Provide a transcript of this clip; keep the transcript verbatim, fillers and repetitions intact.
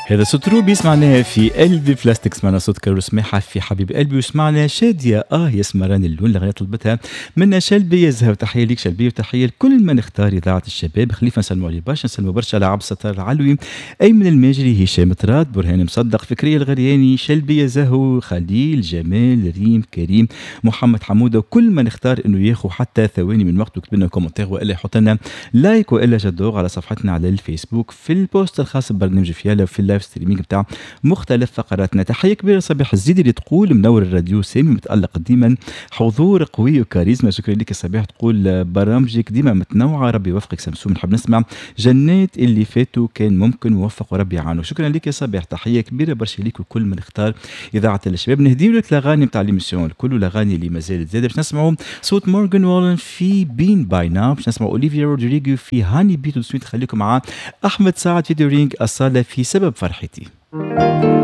هذا صوت روبي سمعناه في قلبي بلاستيك، سمعنا صوت كارو سماحة في حبيب قلبي، وسمعنا شادية اه يا سمران اللون اللي طلبتها منا شلبية زهر. تحية ليك شلبية، وتحية لكل من اختار إذاعة الشباب. خليفة نسلموا عليه برشا، نسلموا برشا على عبد الستار العلوي، أيمن الماجري، هشام طراد، برهان مصدق، فكرية الغرياني، شلبية زهو، خليل، جمال، ريم، كريم، محمد حمودة، وكل من اختار انه ياخذ حتى ثواني من وقته وكتب لنا كومنتير والا يحط لنا لايك والا جدوغ على صفحتنا على الفيسبوك في البوست الخاص ببرنامج فيالا وفي اللايف ستريمينج بتاع مختلف فقراتنا. تحيه كبيره صباح الزيدي اللي تقول منور الراديو سامي متالق ديما، حضور قوي وكاريزما. شكرا لك يا صباح، تقول برامجك ديما متنوعه، ربي يوفقك سمسوم. نحب نسمع جنات اللي فاتوا كان ممكن موفق وربي يعانوا. شكرا لك يا صباح، تحيه كبيره برشا ليك وكل من اختار اذاعه الشباب. نهديو لك الاغاني نتاع ليميسيون الكل، الاغاني اللي مازالت زاده. باش نسمعوا صوت مورغان والن في بين باي ناو، باش نسمعوا اوليفيا رودريغو في هاني بي. تو سويت خليكم مع احمد سعد في دورينج اصاله في سبب فرحتي.